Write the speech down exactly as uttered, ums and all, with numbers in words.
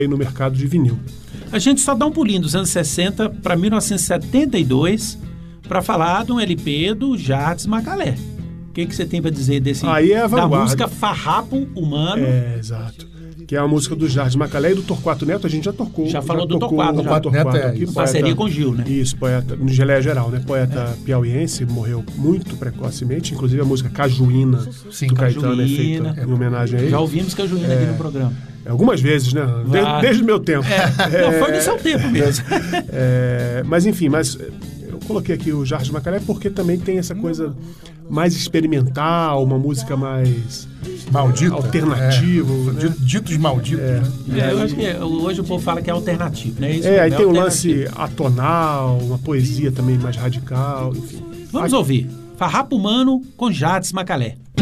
no mercado de vinil. A gente só dá um pulinho dos anos sessenta para mil novecentos e setenta e dois para falar de um L P do Jardim Macalé. O que, que você tem para dizer desse, Aí é a da vanguarda. música Farrapo Humano? É, exato. Que é a música do Jardim Macalé e do Torquato Neto. A gente já tocou. Já falou do tocou Torquato, o já. Torquato Neto é aqui, isso. Parceria com o Gil, né? Isso, poeta, no Geleia Geral, né? Poeta piauiense, morreu muito precocemente. Inclusive a música Cajuína Sim, do Caetano é Cajuína. feita em homenagem a ele. Já ouvimos Cajuína aqui no programa. Algumas vezes, né? De- Vai. desde o meu tempo. É, não, foi do seu tempo mesmo. É, mas enfim, mas eu coloquei aqui o Jardim Macalé porque também tem essa coisa mais experimental, uma música mais Maldito. alternativa. É. Né? Dito- Ditos malditos. É. né? É, eu acho que hoje o povo fala que é alternativo, né? Isso É, aí é tem um alternativo. lance atonal, uma poesia também mais radical, enfim. Vamos ouvir. Farrapo Humano com Jardim Macalé.